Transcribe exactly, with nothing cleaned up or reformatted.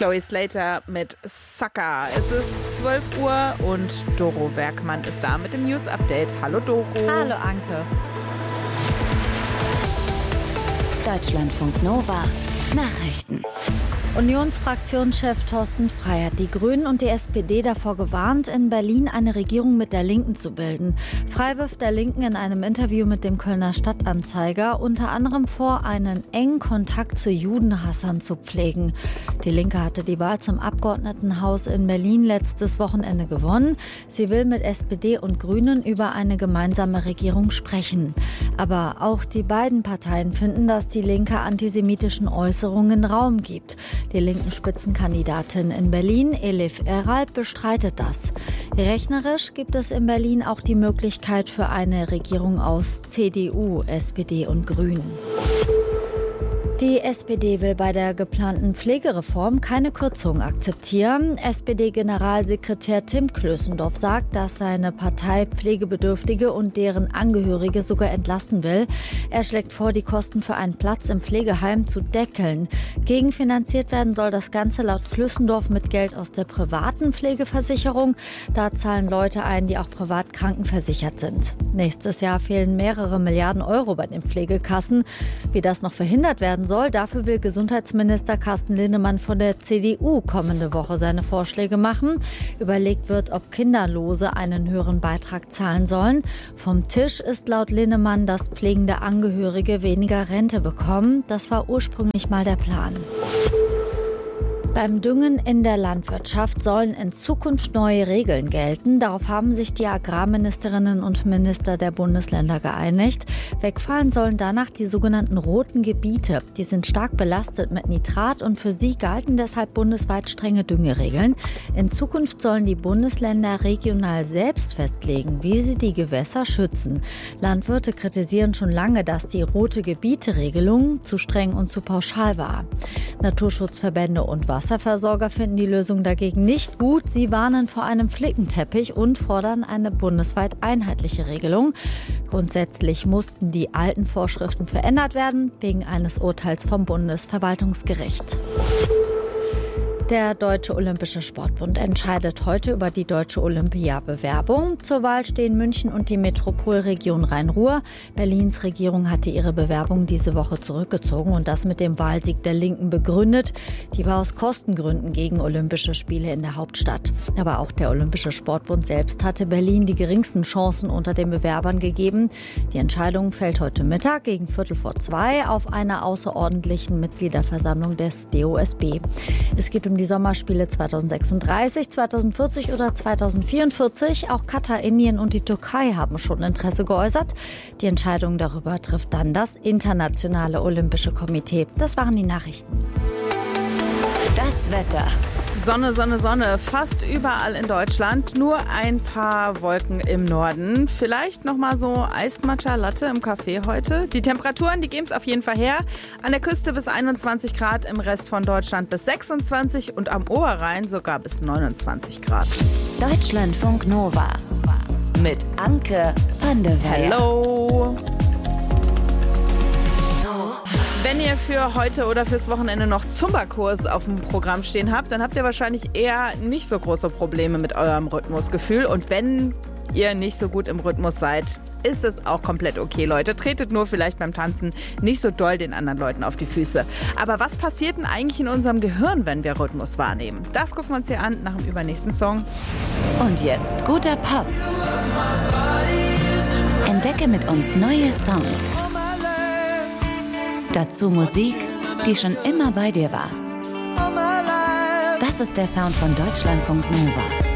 Chloe Slater mit Sucker. Es ist zwölf Uhr und Doro Werkmann ist da mit dem News Update. Hallo Doro. Hallo Anke. Deutschlandfunk Nova Nachrichten. Unionsfraktionschef Thorsten Frey hat die Grünen und die S P D davor gewarnt, in Berlin eine Regierung mit der Linken zu bilden. Frey wirft der Linken in einem Interview mit dem Kölner Stadtanzeiger unter anderem vor, einen engen Kontakt zu Judenhassern zu pflegen. Die Linke hatte die Wahl zum Abgeordnetenhaus in Berlin letztes Wochenende gewonnen. Sie will mit S P D und Grünen über eine gemeinsame Regierung sprechen. Aber auch die beiden Parteien finden, dass die Linke antisemitischen Äußerungen Raum gibt. Die linken Spitzenkandidatin in Berlin, Elif Eralp, bestreitet das. Rechnerisch gibt es in Berlin auch die Möglichkeit für eine Regierung aus C D U, S P D und Grünen. Die S P D will bei der geplanten Pflegereform keine Kürzungen akzeptieren. S P D-Generalsekretär Tim Klößendorff sagt, dass seine Partei Pflegebedürftige und deren Angehörige sogar entlassen will. Er schlägt vor, die Kosten für einen Platz im Pflegeheim zu deckeln. Gegenfinanziert werden soll das Ganze laut Klößendorff mit Geld aus der privaten Pflegeversicherung. Da zahlen Leute ein, die auch privat krankenversichert sind. Nächstes Jahr fehlen mehrere Milliarden Euro bei den Pflegekassen. Wie das noch verhindert werden soll, Dafür will Gesundheitsminister Carsten Linnemann von der C D U kommende Woche seine Vorschläge machen. Überlegt wird, ob Kinderlose einen höheren Beitrag zahlen sollen. Vom Tisch ist laut Linnemann, dass pflegende Angehörige weniger Rente bekommen. Das war ursprünglich mal der Plan. Beim Düngen in der Landwirtschaft sollen in Zukunft neue Regeln gelten. Darauf haben sich die Agrarministerinnen und Minister der Bundesländer geeinigt. Wegfallen sollen danach die sogenannten roten Gebiete. Die sind stark belastet mit Nitrat und für sie galten deshalb bundesweit strenge Düngeregeln. In Zukunft sollen die Bundesländer regional selbst festlegen, wie sie die Gewässer schützen. Landwirte kritisieren schon lange, dass die rote Gebiete-Regelung zu streng und zu pauschal war. Naturschutzverbände und Wasserversorger finden die Lösung dagegen nicht gut. Sie warnen vor einem Flickenteppich und fordern eine bundesweit einheitliche Regelung. Grundsätzlich mussten die alten Vorschriften verändert werden, wegen eines Urteils vom Bundesverwaltungsgericht. Der Deutsche Olympische Sportbund entscheidet heute über die Deutsche Olympiabewerbung. Zur Wahl stehen München und die Metropolregion Rhein-Ruhr. Berlins Regierung hatte ihre Bewerbung diese Woche zurückgezogen und das mit dem Wahlsieg der Linken begründet. Die war aus Kostengründen gegen Olympische Spiele in der Hauptstadt. Aber auch der Olympische Sportbund selbst hatte Berlin die geringsten Chancen unter den Bewerbern gegeben. Die Entscheidung fällt heute Mittag gegen Viertel vor zwei auf einer außerordentlichen Mitgliederversammlung des D O S B. Es geht um die Sommerspiele zweitausendsechsunddreißig, zweitausendvierzig oder zweitausendvierundvierzig. Auch Katar, Indien und die Türkei haben schon Interesse geäußert. Die Entscheidung darüber trifft dann das Internationale Olympische Komitee. Das waren die Nachrichten. Das Wetter. Sonne, Sonne, Sonne, fast überall in Deutschland, nur ein paar Wolken im Norden. Vielleicht nochmal so Eismatcha Latte im Café heute. Die Temperaturen, die geben es auf jeden Fall her. An der Küste bis einundzwanzig Grad, im Rest von Deutschland bis sechsundzwanzig und am Oberrhein sogar bis neunundzwanzig Grad. Deutschlandfunk Nova mit Anke van der Weyer. Hallo! Wenn ihr für heute oder fürs Wochenende noch Zumba-Kurs auf dem Programm stehen habt, dann habt ihr wahrscheinlich eher nicht so große Probleme mit eurem Rhythmusgefühl. Und wenn ihr nicht so gut im Rhythmus seid, ist es auch komplett okay, Leute. Tretet nur vielleicht beim Tanzen nicht so doll den anderen Leuten auf die Füße. Aber was passiert denn eigentlich in unserem Gehirn, wenn wir Rhythmus wahrnehmen? Das gucken wir uns hier an nach dem übernächsten Song. Und jetzt guter Pop. Entdecke mit uns neue Songs. Dazu Musik, die schon immer bei dir war. Das ist der Sound von Deutschlandfunk Nova.